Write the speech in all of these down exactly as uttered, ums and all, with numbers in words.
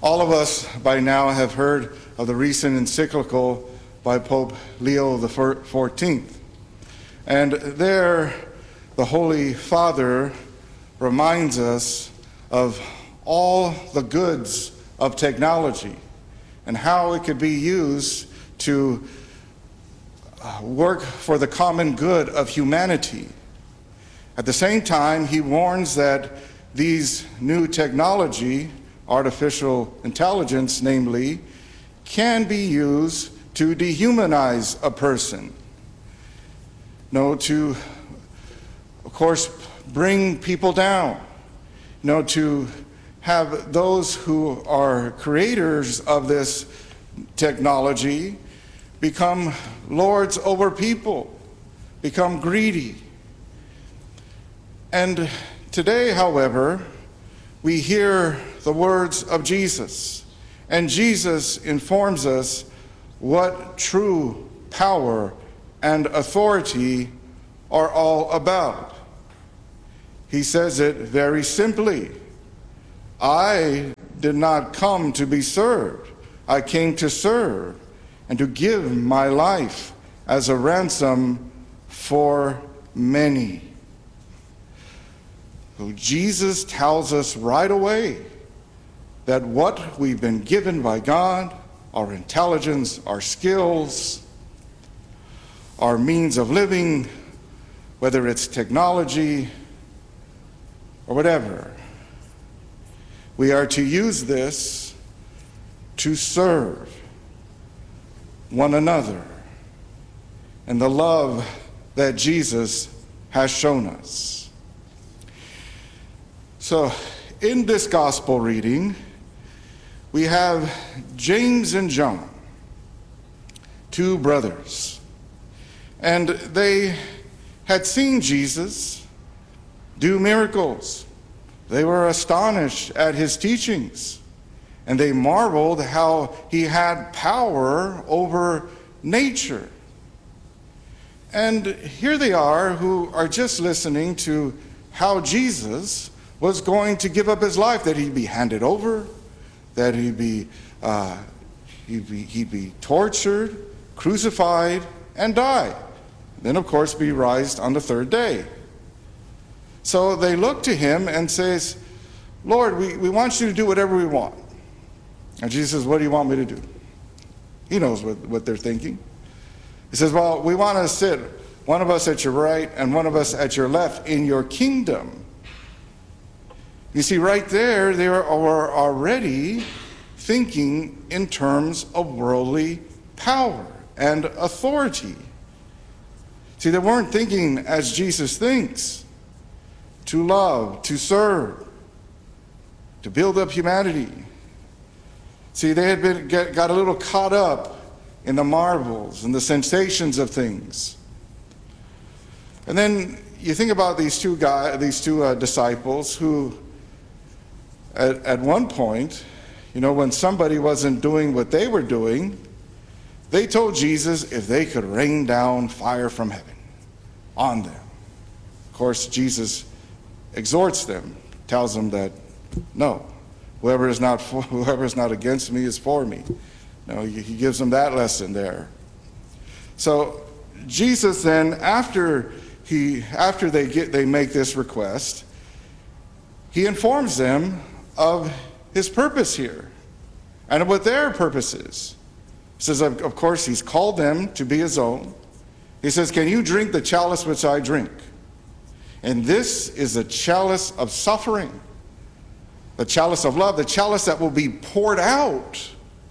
All of us by now have heard of the recent encyclical by Pope Leo the fourteenth. And there, the Holy Father reminds us of all the goods of technology and how it could be used to work for the common good of humanity. At the same time, he warns that these new technology, artificial intelligence namely, can be used to dehumanize a person. No, to, of course, bring people down. No, to have those who are creators of this technology become lords over people, become greedy. And today, however, we hear the words of Jesus, and Jesus informs us what true power and authority are all about. He says it very simply. I did not come to be served. I came to serve and to give my life as a ransom for many. So Jesus tells us right away that what we've been given by God, our intelligence, our skills, our means of living, whether it's technology or whatever, we are to use this to serve one another and the love that Jesus has shown us. So, in this gospel reading, we have James and John, two brothers, and they had seen Jesus do miracles. They were astonished at his teachings, and they marveled how he had power over nature. And here they are, who are just listening to how Jesus was going to give up his life, that he'd be handed over, that he'd be, uh, he'd be, he'd be tortured, crucified, and die. Then, of course, be raised on the third day. So they look to him and says, Lord, we, we want you to do whatever we want. And Jesus says, what do you want me to do? He knows what, what they're thinking. He says, well, we want to sit, one of us at your right and one of us at your left in your kingdom. You see, right there, they are already thinking in terms of worldly power and authority. See, they weren't thinking as Jesus thinks, to love, to serve, to build up humanity. See, they had been get, got a little caught up in the marvels and the sensations of things. And then you think about these two guys, these two uh, disciples who, at, at one point, you know, when somebody wasn't doing what they were doing, they told Jesus if they could rain down fire from heaven on them. Of course, Jesus exhorts them, tells them that no, whoever is not for, whoever is not against me is for me. No, he gives them that lesson there. So Jesus then, after he after they get they make this request, he informs them of his purpose here and what their purpose is. He says, of, of course, he's called them to be his own. He says, can you drink the chalice which I drink? And this is a chalice of suffering, the chalice of love, the chalice that will be poured out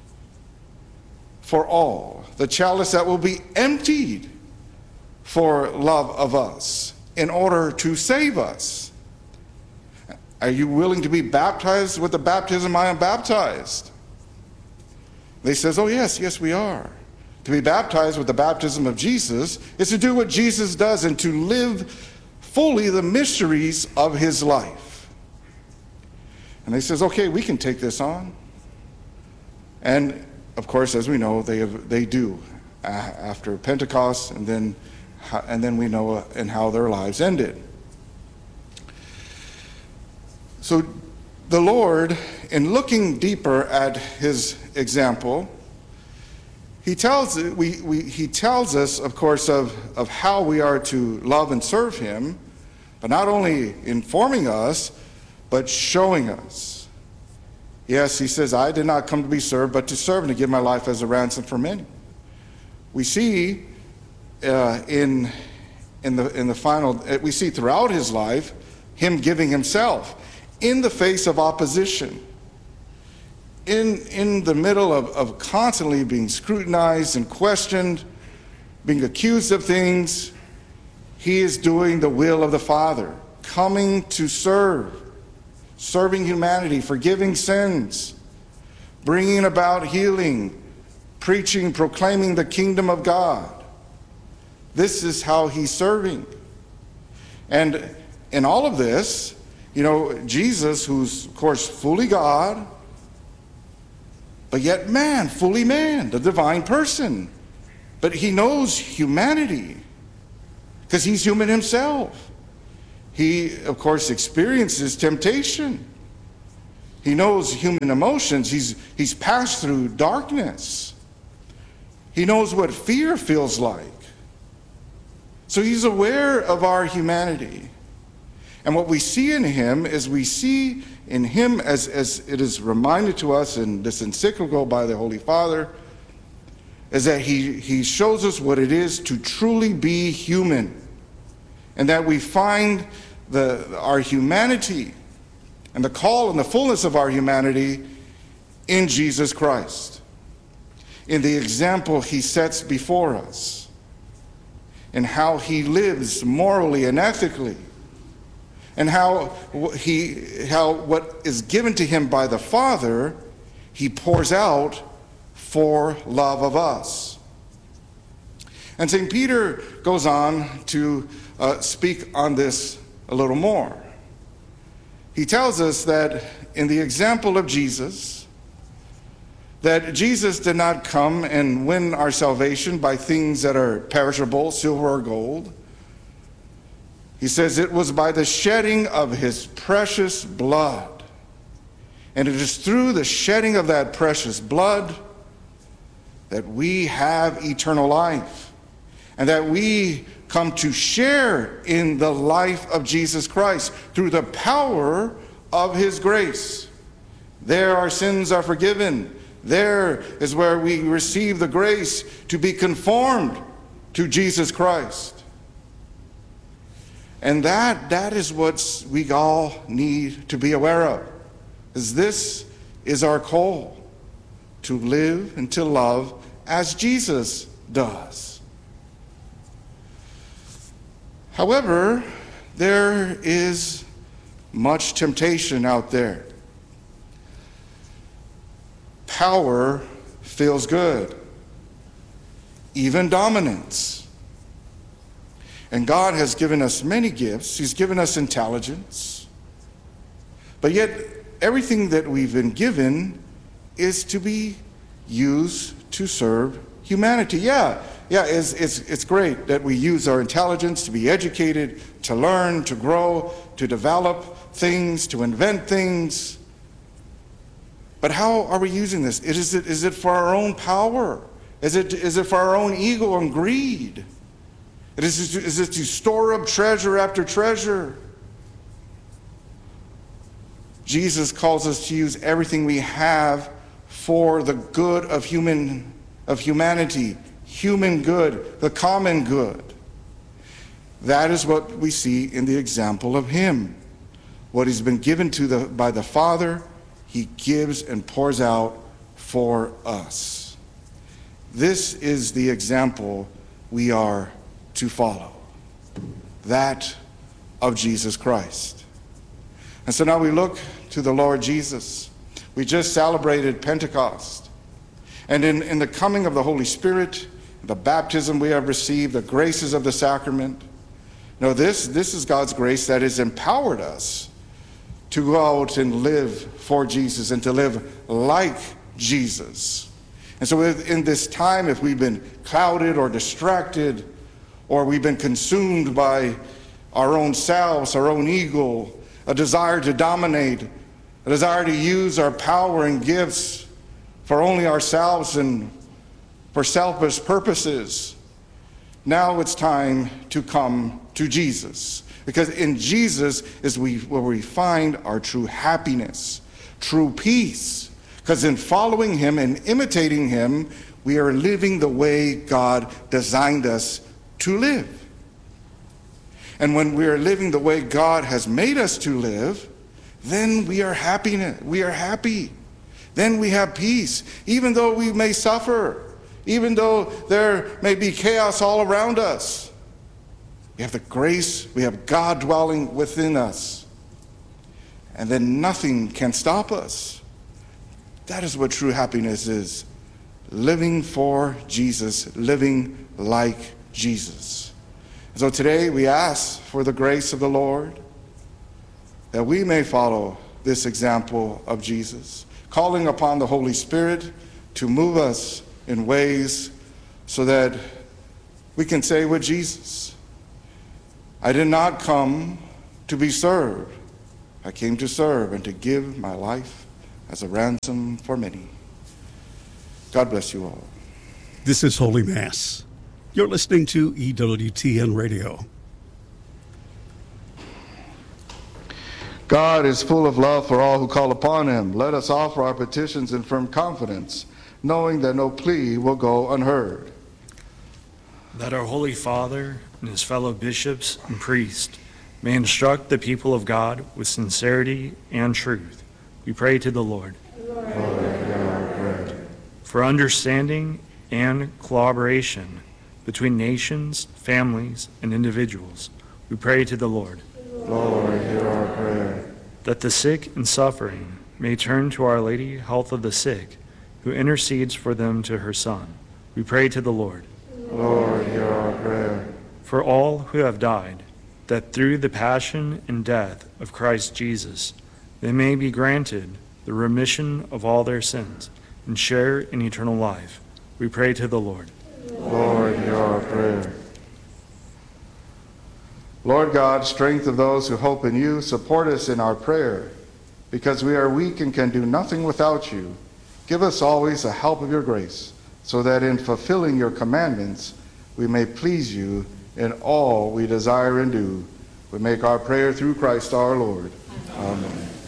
for all, the chalice that will be emptied for love of us in order to save us. Are you willing to be baptized with the baptism I am baptized? They says, oh yes, yes we are. To be baptized with the baptism of Jesus is to do what Jesus does and to live fully the mysteries of his life. And they says, okay, we can take this on. And of course, as we know, they have, they do uh, after Pentecost, and then and then we know uh, and how their lives ended. So the Lord, in looking deeper at his example, he tells, we, we, he tells us, of course, of, of how we are to love and serve him, but not only informing us, but showing us. Yes, he says, I did not come to be served, but to serve and to give my life as a ransom for many. We see uh, in, in, the, in the final, we see throughout his life, him giving himself in the face of opposition, in, in the middle of, of constantly being scrutinized and questioned, being accused of things. He is doing the will of the Father, coming to serve, serving humanity, forgiving sins, bringing about healing, preaching, proclaiming the kingdom of God. This is how he's serving. And in all of this, you know, Jesus, who's, of course, fully God, but yet man, fully man, the divine person. But he knows humanity because he's human himself. He, of course, experiences temptation. He knows human emotions. He's, he's passed through darkness. He knows what fear feels like. So he's aware of our humanity. And what we see in him is we see in him, as, as it is reminded to us in this encyclical by the Holy Father, is that he, he shows us what it is to truly be human. And that we find the, our humanity and the call and the fullness of our humanity in Jesus Christ, in the example he sets before us, in how he lives morally and ethically, and how he, how what is given to him by the Father, he pours out for love of us. And Saint Peter goes on to uh, speak on this a little more. He tells us that in the example of Jesus, that Jesus did not come and win our salvation by things that are perishable, silver or gold. He says it was by the shedding of his precious blood. And it is through the shedding of that precious blood that we have eternal life, and that we come to share in the life of Jesus Christ through the power of his grace. There our sins are forgiven. There is where we receive the grace to be conformed to Jesus Christ. And that, that is what we all need to be aware of, is this is our call, to live and to love as Jesus does. However, there is much temptation out there. Power feels good, even dominance. And God has given us many gifts. He's given us intelligence. But yet, everything that we've been given is to be used to serve humanity. Yeah, yeah, it's, it's, it's great that we use our intelligence to be educated, to learn, to grow, to develop things, to invent things. But how are we using this? Is it, is it for our own power? Is it, is it for our own ego and greed? It is, is it to store up treasure after treasure? Jesus calls us to use everything we have for the good of human, of humanity, human good, the common good. That is what we see in the example of him. What he's been given to the, by the Father, he gives and pours out for us. This is the example we are to follow, that of Jesus Christ. And so now we look to the Lord Jesus. We just celebrated Pentecost. And in, in the coming of the Holy Spirit, the baptism we have received, the graces of the sacrament, no, this, this is God's grace that has empowered us to go out and live for Jesus and to live like Jesus. And so in this time, if we've been clouded or distracted, or we've been consumed by our own selves, our own ego, a desire to dominate, a a desire to use our power and gifts for only ourselves and for selfish purposes. Now it's time to come to Jesus, because in Jesus is we, where we find our true happiness, true peace, because in following him and imitating him, we are living the way God designed us to live. And when we are living the way God has made us to live, then we are happy. We are happy. Then we have peace, even though we may suffer, even though there may be chaos all around us. We have the grace, we have God dwelling within us. And then nothing can stop us. That is what true happiness is. Living for Jesus, living like Jesus. So today we ask for the grace of the Lord, that we may follow this example of Jesus, calling upon the Holy Spirit to move us in ways so that we can say with Jesus, I did not come to be served. I came to serve and to give my life as a ransom for many. God bless you all. This is Holy Mass. You're listening to E W T N Radio. God is full of love for all who call upon him. Let us offer our petitions in firm confidence, knowing that no plea will go unheard. That our Holy Father and his fellow bishops and priests may instruct the people of God with sincerity and truth. We pray to the Lord. Lord, hear our prayer. For understanding and collaboration between nations, families, and individuals, we pray to the Lord. Lord, hear our prayer. That the sick and suffering may turn to Our Lady, Health of the Sick, who intercedes for them to her Son. We pray to the Lord. Lord, hear our prayer. For all who have died, that through the passion and death of Christ Jesus, they may be granted the remission of all their sins and share in eternal life. We pray to the Lord. Lord, hear our prayer. Lord God, strength of those who hope in you, support us in our prayer, because we are weak and can do nothing without you. Give us always the help of your grace, so that in fulfilling your commandments, we may please you in all we desire and do. We make our prayer through Christ our Lord. Amen.